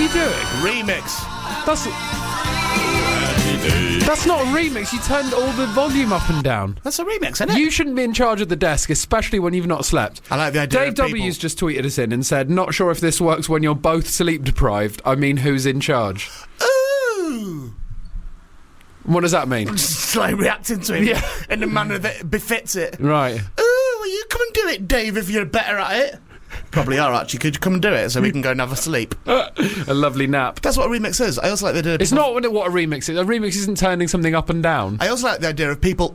doing? Remix. That's not a remix. You turned all the volume up and down. That's a remix, isn't it? You shouldn't be in charge of the desk, especially when you've not slept. I like the idea Dave of people... W's just tweeted us in and said, not sure if this works when you're both sleep deprived. I mean, who's in charge? Ooh! What does that mean? Just like reacting to him in the manner that befits it. Right. Ooh, will you come and do it, Dave, if you're better at it? Probably are, actually. Could you come and do it so we can go and have a sleep? A lovely nap. That's what a remix is. I also like the idea of It's not what a remix is. A remix isn't turning something up and down. I also like the idea of people...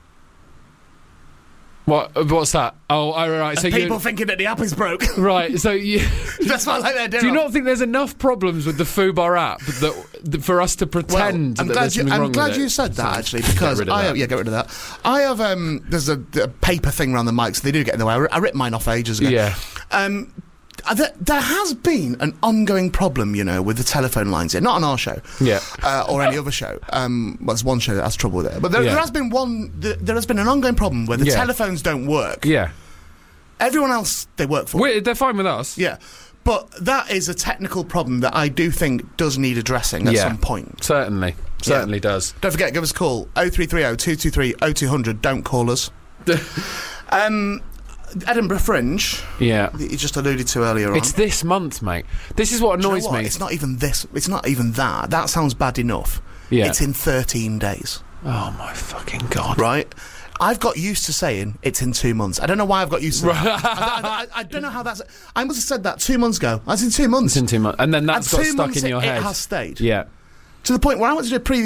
What's that? Oh, right. So people thinking that the app is broke. Right, so you... That's what I like the idea Do you of. not think there's enough problems with the Fubar app that for us to pretend that there's something wrong with it? I'm glad you said that, actually, because get rid of that. I have, there's a paper thing around the mics. They do get in the way. I ripped mine off ages ago. Yeah. There has been an ongoing problem, with the telephone lines here. Not on our show, or any other show. There's one show that has trouble with it, but there has been there has been an ongoing problem where the telephones don't work. Yeah. Everyone else they work for. They're fine with us. Yeah, but that is a technical problem that I do think does need addressing at some point. Certainly does. Don't forget, give us a call 0330 223 0200. Don't call us. Edinburgh Fringe. Yeah. That you just alluded to earlier on. It's this month, mate. This is what annoys me. It's not even this. It's not even that. That sounds bad enough. Yeah. It's in 13 days. Oh my fucking God. Right? I've got used to saying it's in 2 months. I don't know why I've got used to that. I don't know how that's... I must have said that 2 months ago. That's in 2 months. It's in 2 months. And then that's got stuck in your head. It has stayed. Yeah. To the point where I went to do a preview